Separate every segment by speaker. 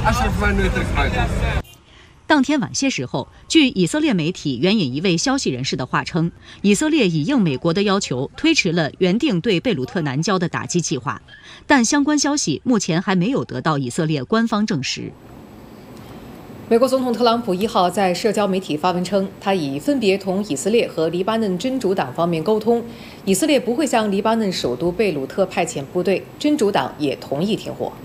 Speaker 1: 当天晚些时候，据以色列媒体援引一位消息人士的话称，以色列已应美国的要求推迟了原定对贝鲁特南郊的打击计划，但相关消息目前还没有得到以色列官方证实。
Speaker 2: 美国总统特朗普1号在社交媒体发文称，他已分别同以色列和黎巴嫩真主党方面沟通，以色列不会向黎巴嫩首都贝鲁特派遣部队，真主党也同意停火。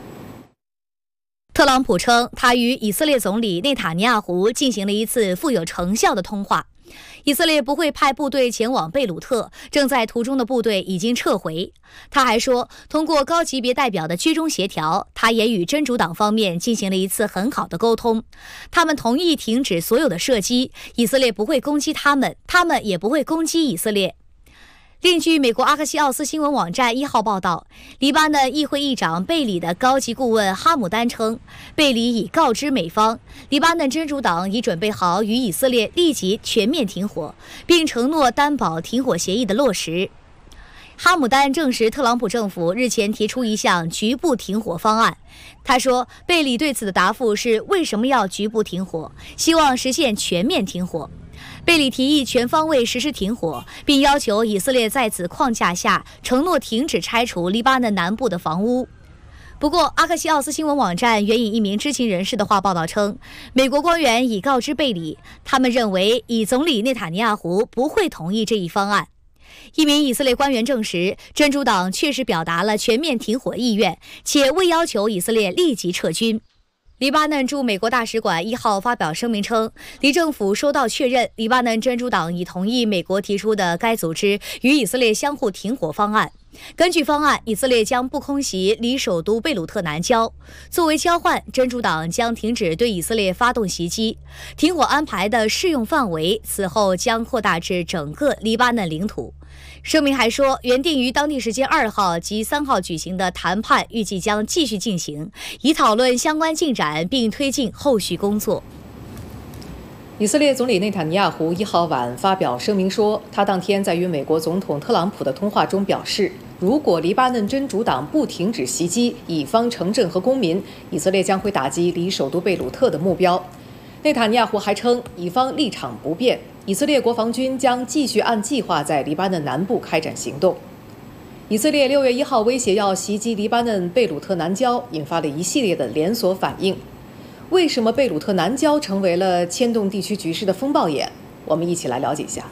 Speaker 3: 特朗普称，他与以色列总理内塔尼亚胡进行了一次富有成效的通话。以色列不会派部队前往贝鲁特，正在途中的部队已经撤回。他还说，通过高级别代表的居中协调，他也与真主党方面进行了一次很好的沟通。他们同意停止所有的射击，以色列不会攻击他们，他们也不会攻击以色列。另据美国阿克西奥斯新闻网站1号报道，黎巴嫩议会议长贝里的高级顾问哈姆丹称，贝里已告知美方，黎巴嫩真主党已准备好与以色列立即全面停火，并承诺担保停火协议的落实。哈姆丹证实，特朗普政府日前提出一项局部停火方案。他说，贝里对此的答复是为什么要局部停火，希望实现全面停火。贝里提议全方位实施停火，并要求以色列在此框架下承诺停止拆除黎巴嫩南部的房屋。不过，阿克西奥斯新闻网站援引一名知情人士的话报道称，美国官员已告知贝里，他们认为以总理内塔尼亚胡不会同意这一方案。一名以色列官员证实，真主党确实表达了全面停火意愿，且未要求以色列立即撤军。黎巴嫩驻美国大使馆1号发表声明称，黎政府收到确认，黎巴嫩真主党已同意美国提出的该组织与以色列相互停火方案。根据方案，以色列将不空袭离首都贝鲁特南郊，作为交换，真主党将停止对以色列发动袭击。停火安排的适用范围此后将扩大至整个黎巴嫩领土。声明还说，原定于当地时间2号及3号举行的谈判预计将继续进行，以讨论相关进展并推进后续工作。
Speaker 2: 以色列总理内塔尼亚胡1号晚发表声明说，他当天在与美国总统特朗普的通话中表示，如果黎巴嫩真主党不停止袭击以方城镇和公民，以色列将会打击离首都贝鲁特的目标。内塔尼亚胡还称，以方立场不变，以色列国防军将继续按计划在黎巴嫩南部开展行动。以色列6月1号威胁要袭击黎巴嫩贝鲁特南郊，引发了一系列的连锁反应。为什么贝鲁特南郊成为了牵动地区局势的风暴眼？我们一起来了解一下。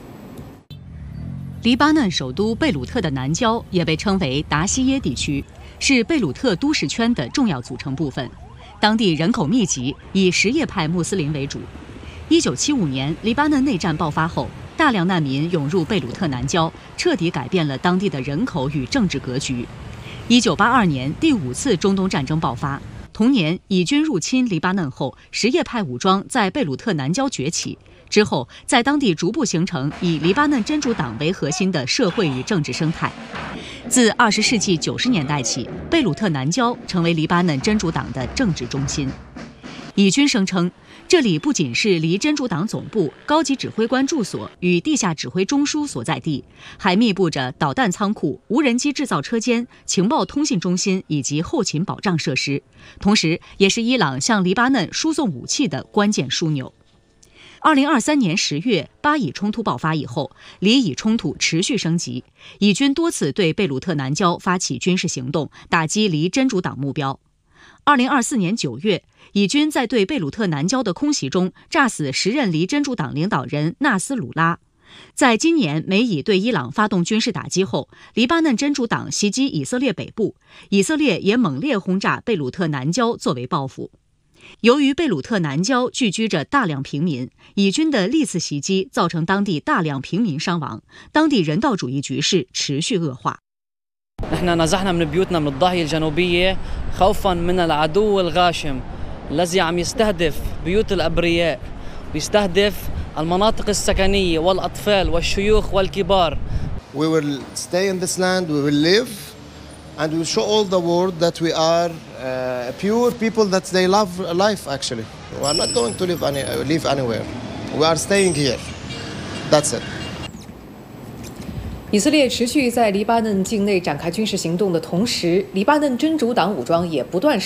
Speaker 1: 黎巴嫩首都贝鲁特的南郊也被称为达西耶地区，是贝鲁特都市圈的重要组成部分。当地人口密集，以什叶派穆斯林为主。1975年，黎巴嫩内战爆发后，大量难民涌入贝鲁特南郊，彻底改变了当地的人口与政治格局。1982年，第5次中东战争爆发。同年，以军入侵黎巴嫩后，什叶派武装在贝鲁特南郊崛起。之后，在当地逐步形成以黎巴嫩真主党为核心的社会与政治生态。自20世纪90年代起，贝鲁特南郊成为黎巴嫩真主党的政治中心。以军声称，这里不仅是离真主党总部、高级指挥官住所与地下指挥中枢所在地，还密布着导弹仓库、无人机制造车间、情报通信中心以及后勤保障设施，同时也是伊朗向黎巴嫩输送武器的关键枢纽。2023年10月，巴以冲突爆发以后，黎以冲突持续升级，以军多次对贝鲁特南郊发起军事行动，打击黎真主党目标。2024年9月，以军在对贝鲁特南郊的空袭中炸死时任黎真主党领导人纳斯鲁拉。在今年美以对伊朗发动军事打击后，黎巴嫩真主党袭击以色列北部，以色列也猛烈轰炸贝鲁特南郊作为报复。由于贝鲁特南郊聚居着大量平民，以军的历次袭击造成当地大量平民伤亡，当地人道主义局势持续恶化。
Speaker 4: احنا نزحنا من بيوتنا من الضاحية الجنوبية خوفا من العدو الغاشم الذي عم يستهدف بيوت الأبرياء ويستهدف المناطق السكنية والأطفال والشيوخ والكبار.
Speaker 5: We will stay in this land, we will live, and we will show all the world that we are pure people, that they love life actually. We are not going to live anywhere. We are staying here. That's it.
Speaker 2: 以色列持续在黎巴嫩境内展开军事行动的同时，黎巴嫩真主党武装也不断